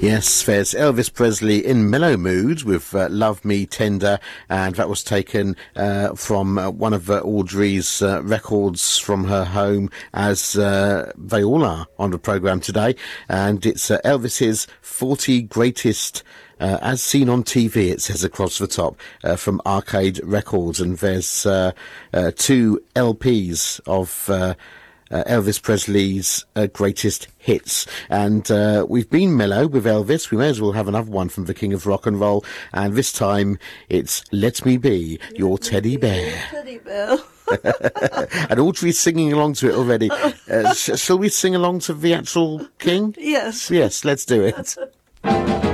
Yes, there's Elvis Presley in mellow mood with Love Me Tender, and that was taken from one of Audrey's records from her home, as they all are on the programme today, and it's Elvis's 40 Greatest as seen on TV, it says across the top, from Arcade Records, and there's 2 LPs of Elvis Presley's greatest hits. And we've been mellow with Elvis. We may as well have another one from the King of Rock and Roll, and this time it's Let Me Be Your Teddy Bear. Teddy bear. And Audrey's singing along to it already. Shall we sing along to the actual King? Yes. Yes, let's do it.